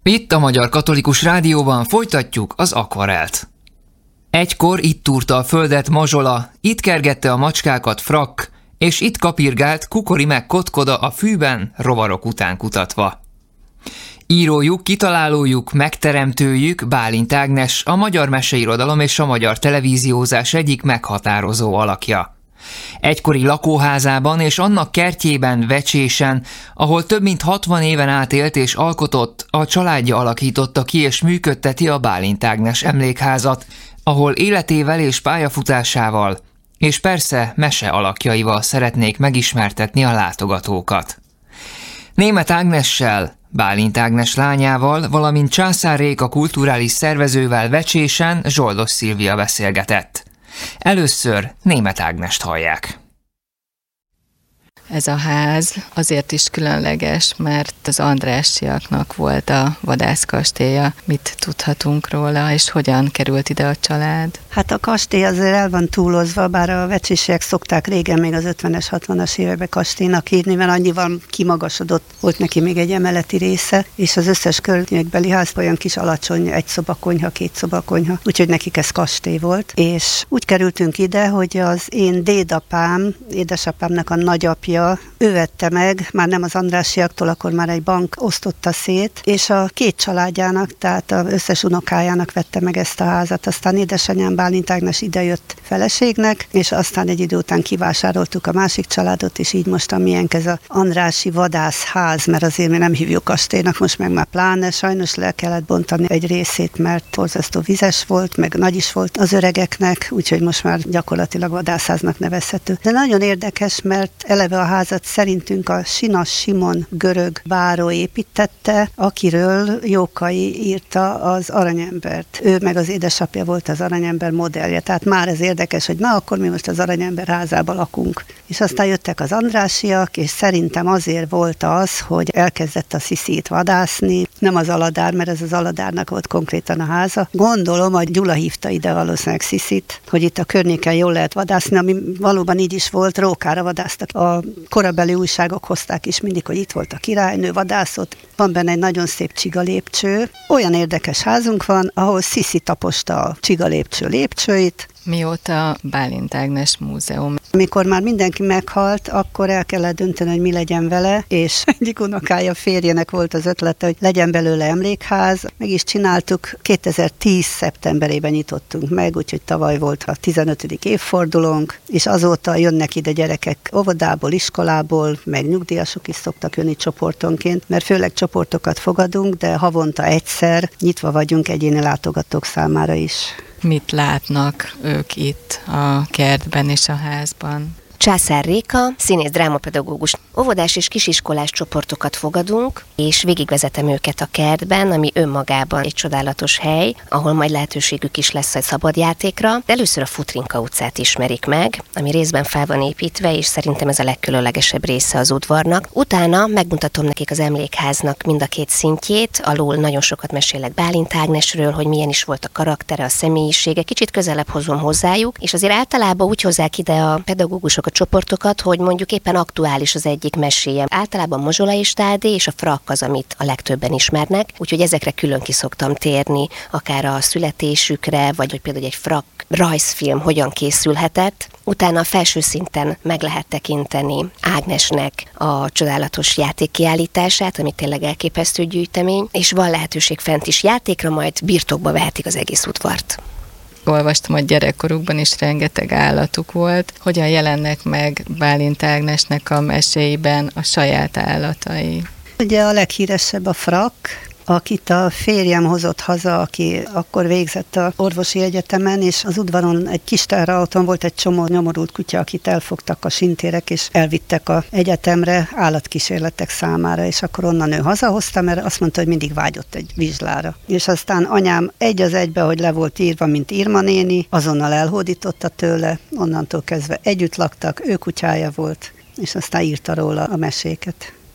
Itt a Magyar Katolikus Rádióban folytatjuk az Akvarelt. Egykor itt túrta a földet Mazsola, itt kergette a macskákat Frakk, és itt kapirgált Kukori meg Kotkoda a fűben, rovarok után kutatva. Írójuk, kitalálójuk, megteremtőjük Bálint Ágnes, a magyar meseirodalom és a magyar televíziózás egyik meghatározó alakja. Egykori lakóházában és annak kertjében, Vecsésen, ahol több mint 60 éven át élt és alkotott, a családja alakította ki és működteti a Bálint Ágnes emlékházat, ahol életével és pályafutásával, és persze mese alakjaival szeretnék megismertetni a látogatókat. Németh Ágnessel, Bálint Ágnes lányával, valamint Császár Réka kulturális szervezővel Vecsésen Zsoldos Szilvia beszélgetett. Először Németh Ágnest hallják. Ez a ház azért is különleges, mert az Andrássyak volt a vadászkastélya. Mit tudhatunk róla, és hogyan került ide a család? Hát a kastély azért el van túlozva, bár a vecsésiek szokták régen még az 50-es, 60-as években kastélynak hívni, mert annyival kimagasodott, volt neki még egy emeleti része, és az összes környékbeli ház olyan kis alacsony, egy szobakonyha, két szobakonyha, úgyhogy nekik ez kastély volt. És úgy kerültünk ide, hogy az én dédapám, édesapámnak a nagyapja, ő vette meg, már nem az Andrássyaktól, akkor már egy bank osztotta szét, és a két családjának, tehát az összes unokájának vette meg ezt a házat. Aztán édesanyám Bálint Ágnes idejött feleségnek, és aztán egy idő után kivásároltuk a másik családot, és így most a miénk ez az Andrássi vadászház, mert azért mi nem hívjuk kastélynak, most meg már pláne, sajnos le kellett bontani egy részét, mert borzasztó vizes volt, meg nagy is volt az öregeknek, úgyhogy most már gyakorlatilag vadászháznak nevezhető. De nagyon érdekes, mert eleve a házat szerintünk a Sinas Simon görög báró építette, akiről Jókai írta az Aranyembert. Ő meg az édesapja volt az Aranyember modellje, tehát már ez érdekes, hogy na akkor mi most az Aranyember házában lakunk. És aztán jöttek az Andrássyak, és szerintem azért volt az, hogy elkezdett a Sziszit vadászni, nem az Aladár, mert ez az Aladárnak volt konkrétan a háza. Gondolom, hogy Gyula hívta ide valószínűleg Sziszit, hogy itt a környéken jól lehet vadászni, ami valóban így is volt, rókára vadásztak. A korabeli újságok hozták is mindig, hogy itt volt a királynő, vadászott. Van benne egy nagyon szép csigalépcső. Olyan érdekes házunk van, ahol Sziszi taposta a csigalépcső lépcsőit. Mióta Bálint Ágnes Múzeum? Amikor már mindenki meghalt, akkor el kellett dönteni, hogy mi legyen vele, és egyik unokája férjének volt az ötlete, hogy legyen belőle emlékház. Meg is csináltuk, 2010. szeptemberében nyitottunk meg, úgyhogy tavaly volt a 15. évfordulónk, és azóta jönnek ide gyerekek óvodából, iskolából, meg nyugdíjasok is szoktak jönni csoportonként, mert főleg csoportokat fogadunk, de havonta egyszer nyitva vagyunk egyéni látogatók számára is. Mit látnak ők itt a kertben és a házban? Császár Réka, színész drámapedagógus. Óvodás és kisiskolás csoportokat fogadunk, és végigvezetem őket a kertben, ami önmagában egy csodálatos hely, ahol majd lehetőségük is lesz egy szabadjátékra. De először a Futrinka utcát ismerik meg, ami részben fel van építve, és szerintem ez a legkülönlegesebb része az udvarnak. Utána megmutatom nekik az emlékháznak mind a két szintjét, alul nagyon sokat mesélek Bálint Ágnesről, hogy milyen is volt a karaktere, a személyisége, kicsit közelebb hozom hozzájuk, és azért általában úgy hozzák ide a pedagógusok csoportokat, hogy mondjuk éppen aktuális az egyik meséje. Általában Mazsola és Tádé és a Frakk az, amit a legtöbben ismernek, úgyhogy ezekre külön ki szoktam térni, akár a születésükre, vagy hogy például egy Frakk rajzfilm hogyan készülhetett. Utána a felső szinten meg lehet tekinteni Ágnesnek a csodálatos játékkiállítását, ami tényleg elképesztő gyűjtemény, és van lehetőség fent is játékra, majd birtokba vehetik az egész udvart. Olvastam, hogy gyerekkorukban is rengeteg állatuk volt. Hogyan jelennek meg Bálint Ágnesnek a meséiben a saját állatai? Ugye a leghíresebb a Frakk, akit a férjem hozott haza, aki akkor végzett az orvosi egyetemen, és az udvaron egy kis terrautón volt egy csomó nyomorult kutya, akit elfogtak a sintérek, és elvittek az egyetemre állatkísérletek számára, és akkor onnan ő hazahozta, mert azt mondta, hogy mindig vágyott egy vizslára. És aztán anyám egy az egybe, hogy le volt írva, mint Irma néni, azonnal elhódította tőle, onnantól kezdve együtt laktak, ő kutyája volt, és aztán írta róla a meséket.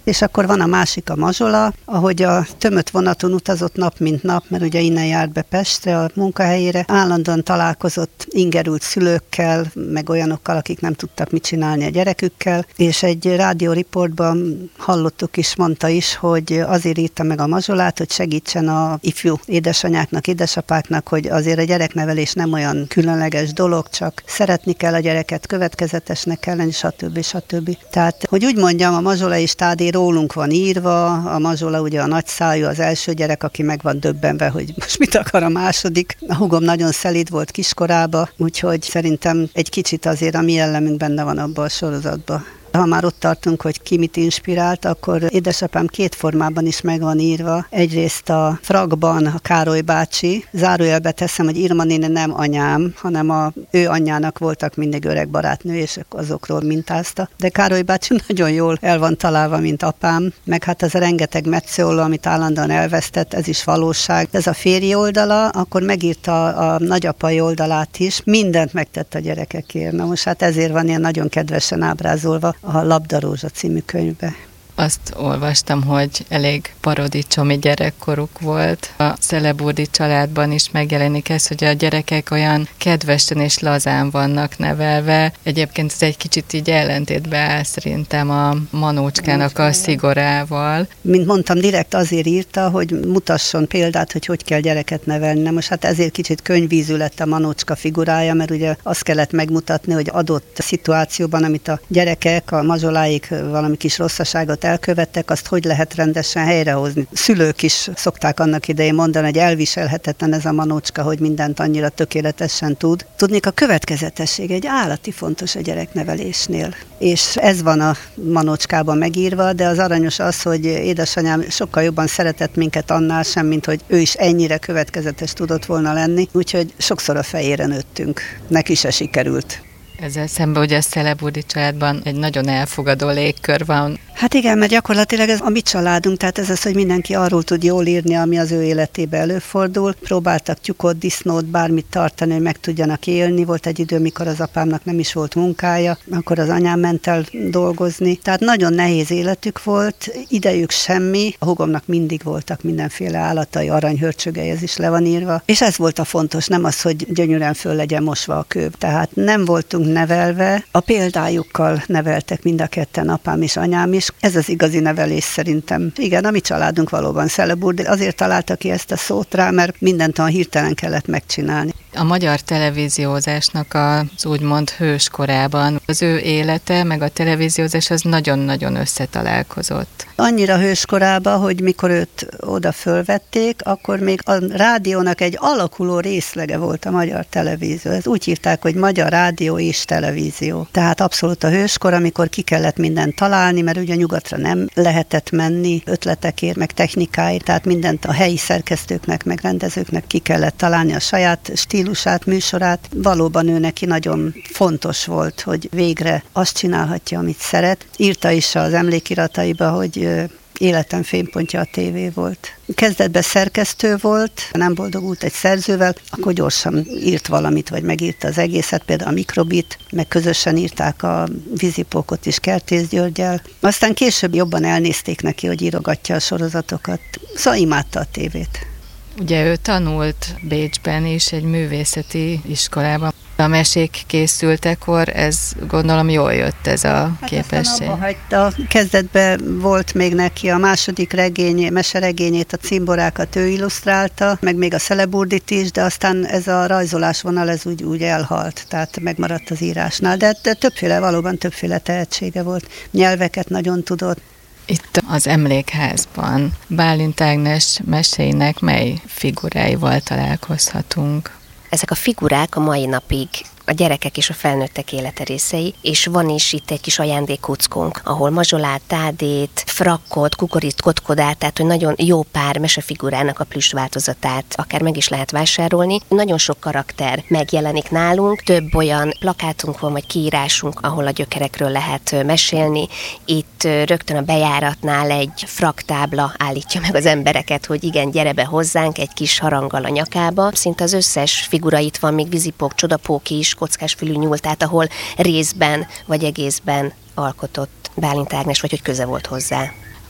És akkor van a másik, a Mazsola, ahogy a tömött vonaton utazott nap mint nap, mert ugye innen járt be Pestre a munkahelyére, állandóan találkozott ingerült szülőkkel, meg olyanokkal, akik nem tudtak mit csinálni a gyerekükkel, és egy rádióriportban hallottuk is, mondta is, hogy azért írta meg a Mazsolát, hogy segítsen a ifjú édesanyáknak, édesapáknak, hogy azért a gyereknevelés nem olyan különleges dolog, csak szeretni kell a gyereket, következetesnek kell lenni, stb. Tehát, hogy úgy mondjam, a Mazsola és Tádé rólunk van írva, a Mazsola ugye a nagyszájú, az első gyerek, aki meg van döbbenve, hogy most mit akar a második. A húgom nagyon szelíd volt kiskorába, úgyhogy szerintem egy kicsit azért a mi jellemünk benne van abban a sorozatban. Ha már ott tartunk, hogy ki mit inspirált, akkor édesapám két formában is meg van írva. Egyrészt a Frakban a Károly bácsi, zárójelbe teszem, hogy Irma néni nem anyám, hanem ő anyjának voltak mindig öreg barátnő, és azokról mintázta. De Károly bácsi nagyon jól el van találva, mint apám, meg hát az a rengeteg metszőolló, amit állandóan elvesztett, ez is valóság. Ez a férji oldala, akkor megírta a nagyapai oldalát is, mindent megtett a gyerekekért. Na most hát ezért van ilyen nagyon kedvesen ábrázolva a Labdarózsa című könyvbe. Azt olvastam, hogy elég paradicsomi gyerekkoruk volt. A Szeleburdi családban is megjelenik ez, hogy a gyerekek olyan kedvesen és lazán vannak nevelve. Egyébként ez egy kicsit így ellentétbe áll szerintem a Manócskának a szigorával. Mint mondtam, direkt azért írta, hogy mutasson példát, hogy kell gyereket nevelni. Na most hát ezért kicsit könyvízű lett a Manócska figurája, mert ugye azt kellett megmutatni, hogy adott szituációban, amit a gyerekek, a mazsoláik valami kis rosszaságot elkövettek, azt hogy lehet rendesen helyrehozni. Szülők is szokták annak idején mondani, hogy elviselhetetlen ez a Manócska, hogy mindent annyira tökéletesen tud. Tudnék, a következetesség egy állati fontos a gyereknevelésnél. És ez van a Manócskában megírva, de az aranyos az, hogy édesanyám sokkal jobban szeretett minket annál sem, mint hogy ő is ennyire következetes tudott volna lenni, úgyhogy sokszor a fejére nőttünk. Neki se sikerült. Ezzel szemben ugye a Szeleburdi családban egy nagyon elfogadó légkör van. Hát igen, mert gyakorlatilag ez a mi családunk, tehát ez az, hogy mindenki arról tud jól írni, ami az ő életébe előfordul. Próbáltak tyukot, disznót, bármit tartani, hogy meg tudjanak élni. Volt egy idő, mikor az apámnak nem is volt munkája, akkor az anyám ment el dolgozni. Tehát nagyon nehéz életük volt, idejük semmi. A húgomnak mindig voltak mindenféle állatai, aranyhörcsögei, ez is le van írva. És ez volt a fontos, nem az, hogy gyönyörűen föl legyen mosva a kő. Tehát nem voltunk nevelve, a példájukkal neveltek mind a ketten, apám és anyám is. Ez az igazi nevelés szerintem. Igen, a mi családunk valóban Szeleburdi. Azért találta ki ezt a szót rá, mert mindent olyan hirtelen kellett megcsinálni. A magyar televíziózásnak az úgymond hőskorában az ő élete, meg a televíziózás az nagyon-nagyon összetalálkozott. Annyira hőskorában, hogy mikor őt oda fölvették, akkor még a rádiónak egy alakuló részlege volt a magyar televízió. Ez úgy hívták, hogy Magyar Rádió és Televízió. Tehát abszolút a hőskor, amikor ki kellett mindent találni, mert ugye nyugatra nem lehetett menni ötletekért, meg technikáért, tehát mindent a helyi szerkesztőknek, meg rendezőknek ki kellett találni a saját stílusát, műsorát. Valóban ő neki nagyon fontos volt, hogy végre azt csinálhatja, amit szeret. Írta is az emlékirataiba, hogy életem fénypontja a tévé volt. Kezdetben szerkesztő volt, nem boldogult egy szerzővel, akkor gyorsan írt valamit, vagy megírta az egészet, például a Mikrobit, meg közösen írták a Vízipókot is Kertész Györggyel. Aztán később jobban elnézték neki, hogy írogatja a sorozatokat. Szóval imádta a tévét. Ugye ő tanult Bécsben is, egy művészeti iskolában. A mesék készültekor, ez gondolom jól jött ez a képesség. Aztán abba hagyta. Kezdetben volt még neki a második meseregényét, a Cimborákat ő illusztrálta, meg még a Szeleburdit is, de aztán ez a rajzolásvonal ez úgy elhalt, tehát megmaradt az írásnál. De valóban többféle tehetsége volt. Nyelveket nagyon tudott. Itt az emlékházban Bálint Ágnes meséinek mely figuráival találkozhatunk? Ezek a figurák a mai napig a gyerekek és a felnőttek élete részei, és van is itt egy kis ajándékkuckónk, ahol Mazsolát, Tádét, Frakkot, Kukorit, Kotkodát, tehát hogy nagyon jó pár mesefigurának a plüss változatát akár meg is lehet vásárolni. Nagyon sok karakter megjelenik nálunk, több olyan plakátunk van, vagy kiírásunk, ahol a gyökerekről lehet mesélni. Itt rögtön a bejáratnál egy fraktábla állítja meg az embereket, hogy igen, gyere be hozzánk, egy kis haranggal a nyakába. Szinte az összes figura itt van, még Vízipók, Csodapók is, Kockásfülű nyúl, tehát ahol részben vagy egészben alkotott Bálint Ágnes, vagy hogy köze volt hozzá.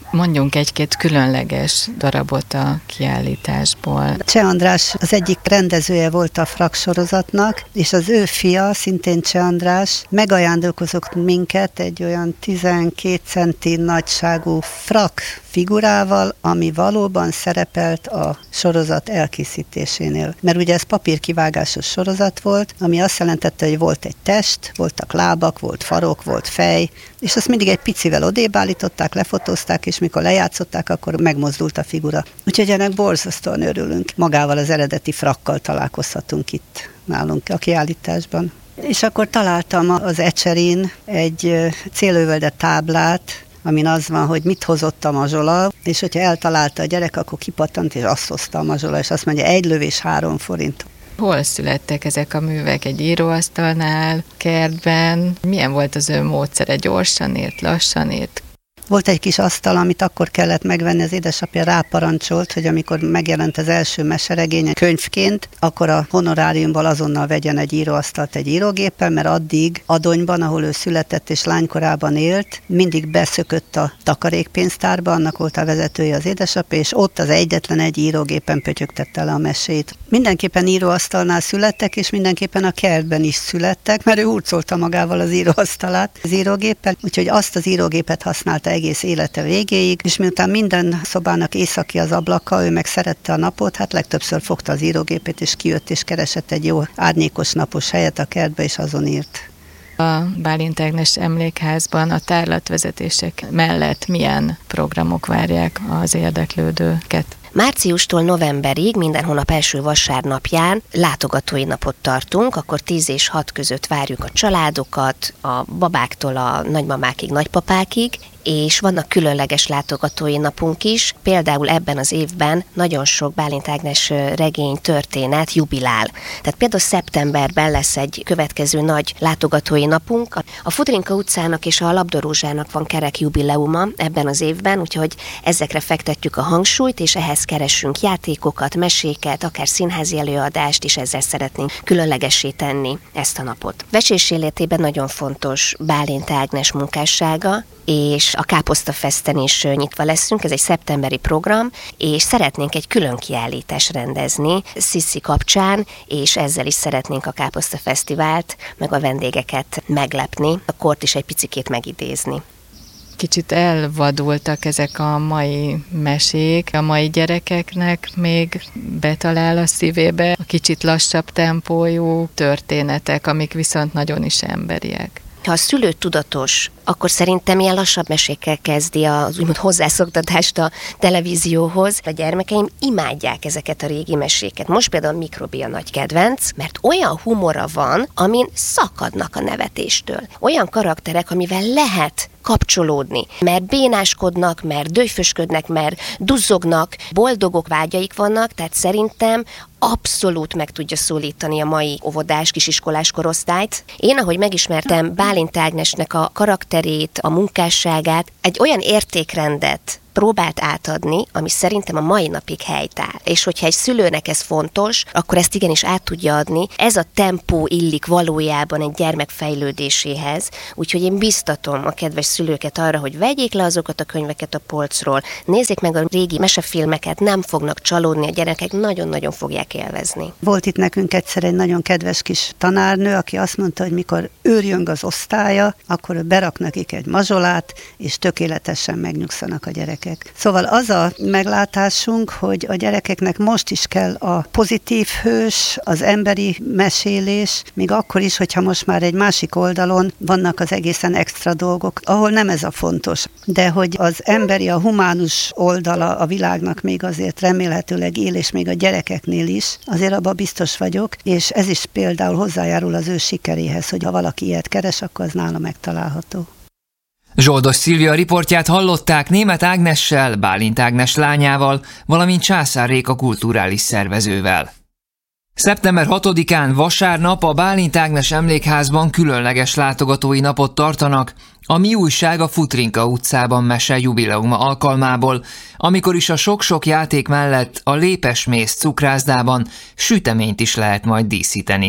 Mondjunk egy-két különleges darabot a kiállításból. Cseh András az egyik rendezője volt a Frak sorozatnak, és az ő fia, szintén Cseh András, megajándékozott minket egy olyan 12 centi nagyságú Frak figurával, ami valóban szerepelt a sorozat elkészítésénél. Mert ugye ez papírkivágásos sorozat volt, ami azt jelentette, hogy volt egy test, voltak lábak, volt farok, volt fej, és azt mindig egy picivel odébb állították, lefotózták, és mikor lejátszották, akkor megmozdult a figura. Úgyhogy ennek borzasztóan örülünk. Magával az eredeti Frakkal találkozhatunk itt nálunk a kiállításban. És akkor találtam az Ecserin egy célőveldet táblát, amin az van, hogy mit hozott a mazsola, és hogyha eltalálta a gyerek, akkor kipattant, és azt hozta a mazsola, és azt mondja, 1 lövés 3 forint. Hol születtek ezek a művek? Egy íróasztalnál, kertben? Milyen volt az ő módszere? Gyorsan írt, lassan írt? Volt egy kis asztal, amit akkor kellett megvenni, az édesapja ráparancsolt, hogy amikor megjelent az első meseregény könyvként, akkor a honoráriumból azonnal vegyen egy íróasztalt egy írógéppel, mert addig Adonyban, ahol ő született és lánykorában élt, mindig beszökött a takarékpénztárba, annak volt a vezetője az édesapja, és ott az egyetlen egy írógépen pötyögtette le a mesét. Mindenképpen íróasztalnál születtek, és mindenképpen a kertben is születtek, mert ő hurcolta magával az íróasztalát az írógéppel, úgyhogy azt az írógépet használta egész élete végéig, és miután minden szobának északi az ablaka, ő meg szerette a napot, hát legtöbbször fogta az írógépét, és kijött, és keresett egy jó árnyékos napos helyet a kertbe, és azon írt. A Bálint Ágnes Emlékházban a tárlatvezetések mellett milyen programok várják az érdeklődőket? Márciustól novemberig minden hónap első vasárnapján látogatói napot tartunk, akkor 10 és 6 között várjuk a családokat, a babáktól a nagymamákig, nagypapákig, és vannak különleges látogatói napunk is, például ebben az évben nagyon sok Bálint Ágnes regény történet jubilál. Tehát például szeptemberben lesz egy következő nagy látogatói napunk. A Futrinka utcának és a Labdarózsának van kerek jubileuma ebben az évben, úgyhogy ezekre fektetjük a hangsúlyt, és ehhez keresünk játékokat, meséket, akár színházi előadást is, ezzel szeretnénk különlegessé tenni ezt a napot. Vecsés életében nagyon fontos Bálint Ágnes munkássága, és a Káposztafesten is nyitva leszünk, ez egy szeptemberi program, és szeretnénk egy külön kiállítást rendezni Sziszi kapcsán, és ezzel is szeretnénk a Káposztafesztivált, meg a vendégeket meglepni, a kort is egy picikét megidézni. Kicsit elvadultak ezek a mai mesék, a mai gyerekeknek még betalál a szívébe a kicsit lassabb tempójú történetek, amik viszont nagyon is emberiek. Ha a szülő tudatos, akkor szerintem ilyen lassabb mesékkel kezdi az úgymond hozzászoktatást a televízióhoz. A gyermekeim imádják ezeket a régi meséket. Most például Mikrobi a nagy kedvenc, mert olyan humora van, amin szakadnak a nevetéstől. Olyan karakterek, amivel lehet kapcsolódni, mert bénáskodnak, mert döjfösködnek, mert duzzognak, boldogok, vágyaik vannak, tehát szerintem abszolút meg tudja szólítani a mai óvodás, kisiskolás korosztályt. Én, ahogy megismertem Bálint Ágnesnek a karakterét, a munkásságát, egy olyan értékrendet próbált átadni, ami szerintem a mai napig helytáll. És hogyha egy szülőnek ez fontos, akkor ezt igenis át tudja adni. Ez a tempó illik valójában egy gyermek fejlődéséhez, úgyhogy én biztatom a kedves szülőket arra, hogy vegyék le azokat a könyveket a polcról, nézzék meg a régi mesefilmeket, nem fognak csalódni, a gyerekek nagyon-nagyon fogják élvezni. Volt itt nekünk egyszer egy nagyon kedves kis tanárnő, aki azt mondta, hogy mikor őrjön az osztálya, akkor berak nekik egy mazsolát, és tökéletesen megnyugszanak a gyerekek. Szóval az a meglátásunk, hogy a gyerekeknek most is kell a pozitív hős, az emberi mesélés, még akkor is, hogyha most már egy másik oldalon vannak az egészen extra dolgok, ahol nem ez a fontos. De hogy az emberi, a humánus oldala a világnak még azért remélhetőleg él, és még a gyerekeknél is, azért abban biztos vagyok, és ez is például hozzájárul az ő sikeréhez, hogy ha valaki ilyet keres, akkor az nála megtalálható. Zsoldos Szilvia riportját hallották Németh Ágnessel, Bálint Ágnes lányával, valamint Császár Réka kulturális szervezővel. Szeptember 6-án vasárnap a Bálint Ágnes Emlékházban különleges látogatói napot tartanak, a Mi újság a Futrinka utcában mese jubileuma alkalmából, amikor is a sok-sok játék mellett a Lépesmész cukrászdában süteményt is lehet majd díszíteni.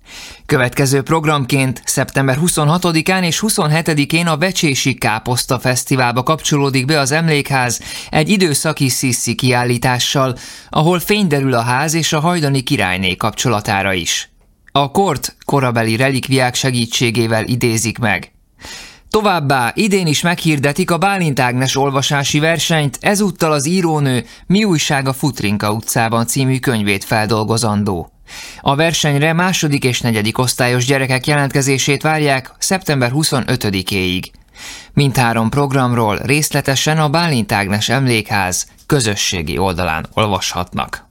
Következő programként szeptember 26-án és 27-én a Becsési Káposzta Fesztiválba kapcsolódik be az Emlékház egy időszaki Sziszi kiállítással, ahol fény derül a ház és a hajdani királyné kapcsolatára is. A kort korabeli relikviák segítségével idézik meg. Továbbá idén is meghirdetik a Bálint Ágnes olvasási versenyt, ezúttal az írónő Mi újság a Futrinka utcában című könyvét feldolgozandó. A versenyre második és negyedik osztályos gyerekek jelentkezését várják szeptember 25-éig. Mindhárom programról részletesen a Bálint Ágnes Emlékház közösségi oldalán olvashatnak.